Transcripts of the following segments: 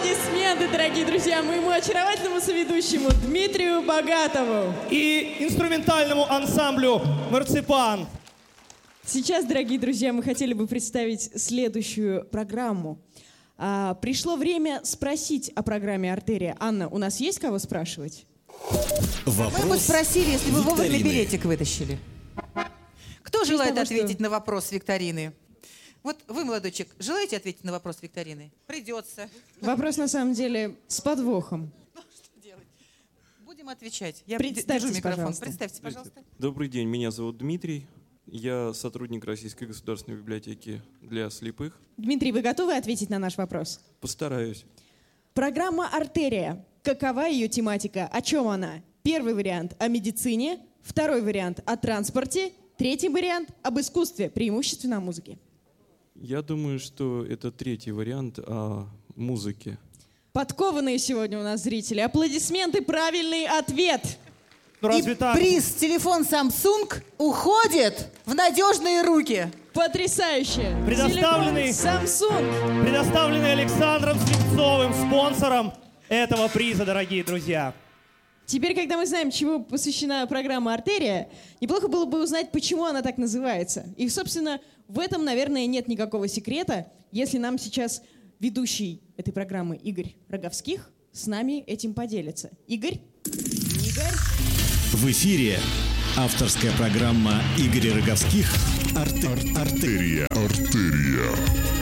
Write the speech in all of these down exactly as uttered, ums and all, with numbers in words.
Аплодисменты, дорогие друзья, моему очаровательному соведущему Дмитрию Богатову. И инструментальному ансамблю «Марципан». Сейчас, дорогие друзья, мы хотели бы представить следующую программу. А, пришло время спросить о программе «Артерия». Анна, у нас есть кого спрашивать? Вопрос. Мы бы спросили, если вы вовремя билетик вытащили. Кто желает того, ответить что... на вопрос викторины? Вот вы, молодой человек, желаете ответить на вопрос викторины? Придется. Вопрос, на самом деле, с подвохом. Ну, что делать? Будем отвечать. Я Представьтесь, держу микрофон. пожалуйста. Представьте, пожалуйста. Добрый день, меня зовут Дмитрий. Я сотрудник Российской государственной библиотеки для слепых. Дмитрий, вы готовы ответить на наш вопрос? Постараюсь. Программа «Артерия». Какова ее тематика? О чем она? Первый вариант – о медицине. Второй вариант – о транспорте. Третий вариант – об искусстве, преимущественно о музыке. Я думаю, что это третий вариант о музыке. Подкованные сегодня у нас зрители. Аплодисменты, правильный ответ. Ну, разве И так? приз телефон Samsung уходит в надежные руки. Потрясающе. Предоставленный, Samsung. Предоставленный Александром Слепцовым, спонсором этого приза, дорогие друзья. Теперь, когда мы знаем, чему посвящена программа «Артерия», неплохо было бы узнать, почему она так называется. И, собственно, в этом, наверное, нет никакого секрета, если нам сейчас ведущий этой программы Игорь Роговских с нами этим поделится. Игорь? Игорь? В эфире авторская программа Игоря Роговских «Артер... Артерия». Артерия.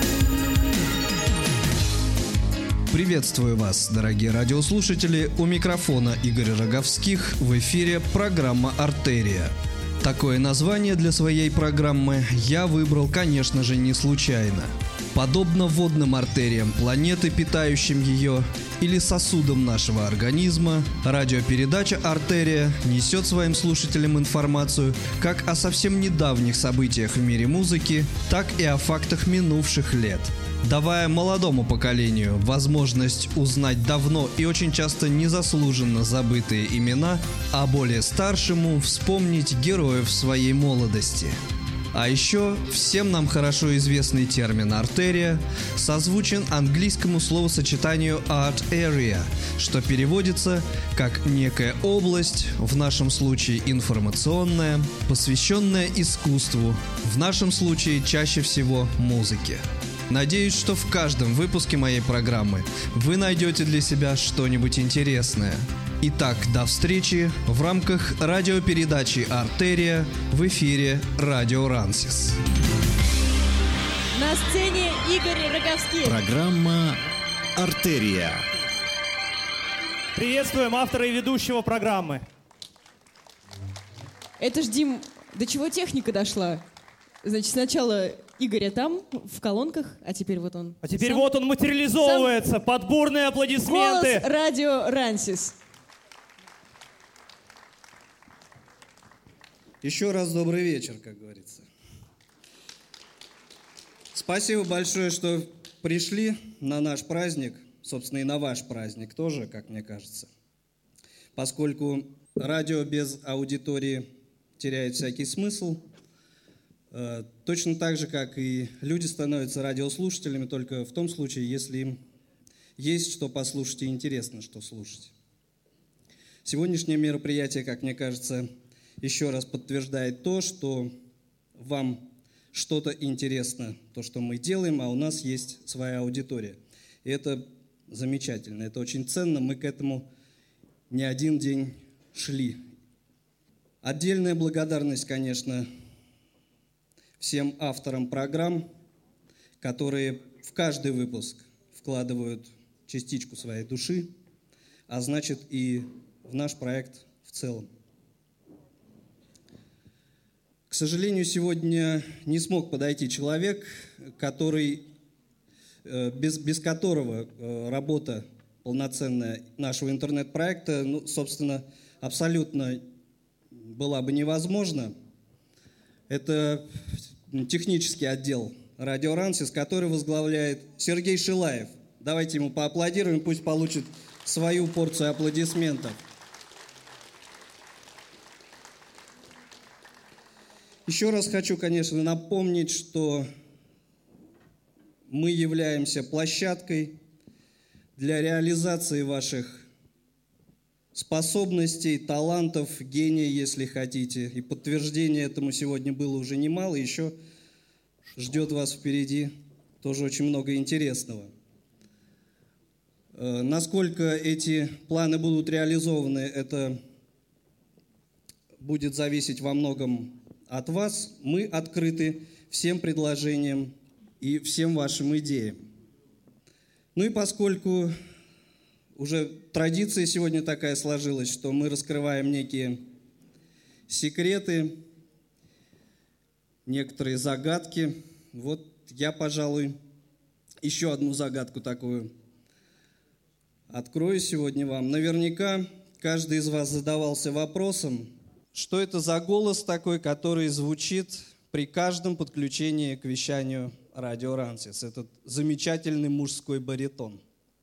Приветствую вас, дорогие радиослушатели. У микрофона Игорь Роговских. В эфире программа «Артерия». Такое название для своей программы я выбрал, конечно же, не случайно. Подобно водным артериям планеты, питающим ее, или сосудам нашего организма, радиопередача «Артерия» несет своим слушателям информацию как о совсем недавних событиях в мире музыки, так и о фактах минувших лет, давая молодому поколению возможность узнать давно и очень часто незаслуженно забытые имена, а более старшему вспомнить героев своей молодости. А еще всем нам хорошо известный термин «артерия» созвучен английскому словосочетанию «art area», что переводится как некая область, в нашем случае информационная, посвященная искусству, в нашем случае чаще всего музыке. Надеюсь, что в каждом выпуске моей программы вы найдете для себя что-нибудь интересное. Итак, до встречи в рамках радиопередачи «Артерия» в эфире «Радио Рансис». На сцене Игорь Роговских. Программа «Артерия». Приветствуем автора и ведущего программы. Это ж, Дим, до чего техника дошла? Значит, сначала Игоря там, в колонках, а теперь вот он. А теперь сам, вот он материализовывается сам... под бурные аплодисменты. Голос радио Рансис. Еще раз добрый вечер, как говорится. Спасибо большое, что пришли на наш праздник, собственно, и на ваш праздник тоже, как мне кажется. Поскольку радио без аудитории теряет всякий смысл, точно так же, как и люди становятся радиослушателями только в том случае, если им есть что послушать и интересно, что слушать. Сегодняшнее мероприятие, как мне кажется, еще раз подтверждает то, что вам что-то интересно, то, что мы делаем, а у нас есть своя аудитория. И это замечательно, это очень ценно, мы к этому не один день шли. Отдельная благодарность, конечно, всем авторам программ, которые в каждый выпуск вкладывают частичку своей души, а значит и в наш проект в целом. К сожалению, сегодня не смог подойти человек, который, без, без которого работа полноценная нашего интернет-проекта, ну, собственно, абсолютно была бы невозможна. Это технический отдел «Радио Рансис», который возглавляет Сергей Шилаев. Давайте ему поаплодируем, пусть получит свою порцию аплодисментов. Еще раз хочу, конечно, напомнить, что мы являемся площадкой для реализации ваших способностей, талантов, гения, если хотите. И подтверждение этому сегодня было уже немало, еще ждет вас впереди тоже очень много интересного. Насколько эти планы будут реализованы, это будет зависеть во многом от вас. Мы открыты всем предложениям и всем вашим идеям. Ну и поскольку уже традиция сегодня такая сложилась, что мы раскрываем некие секреты, некоторые загадки, вот я, пожалуй, еще одну загадку такую открою сегодня вам. Наверняка каждый из вас задавался вопросом, что это за голос такой, который звучит при каждом подключении к вещанию радио Рансис. Этот замечательный мужской баритон.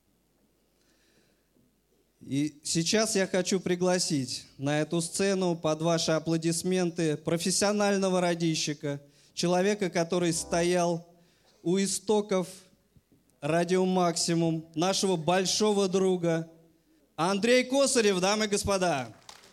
И сейчас я хочу пригласить на эту сцену под ваши аплодисменты профессионального радищика, человека, который стоял у истоков Радио Максимум, нашего большого друга Андрей Косарев, дамы и господа.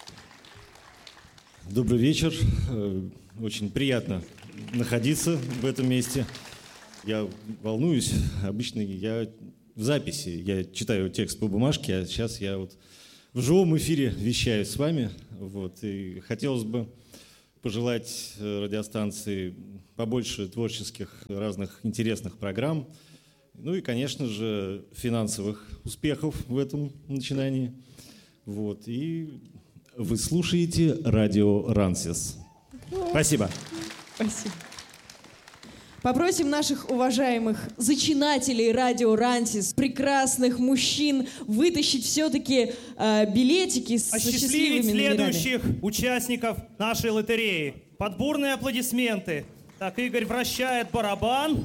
Добрый вечер. Очень приятно находиться в этом месте. Я волнуюсь. Обычно я в записи. Я читаю текст по бумажке, а сейчас я вот в живом эфире вещаю с вами. Вот. И хотелось бы пожелать радиостанции побольше творческих, разных интересных программ. Ну и, конечно же, финансовых успехов в этом начинании. Вот. И вы слушаете радио Рансис. Спасибо. Спасибо. Попросим наших уважаемых зачинателей радио Рансис, прекрасных мужчин, вытащить все-таки э, билетики с Осчастливить счастливыми номерами. следующих участников нашей лотереи. Под бурные аплодисменты. Так, Игорь вращает барабан.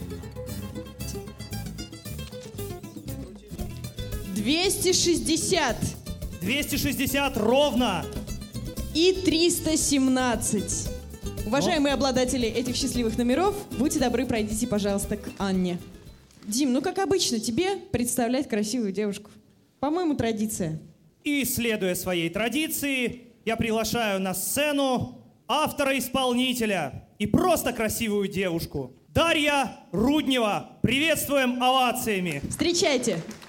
двести шестьдесят. двести шестьдесят ровно. И триста семнадцать. Уважаемые обладатели этих счастливых номеров, будьте добры, пройдите, пожалуйста, к Анне. Дим, ну как обычно, тебе представлять красивую девушку. По-моему, традиция. И, следуя своей традиции, я приглашаю на сцену автора-исполнителя и просто красивую девушку. Дарья Руднева. Приветствуем овациями. Встречайте.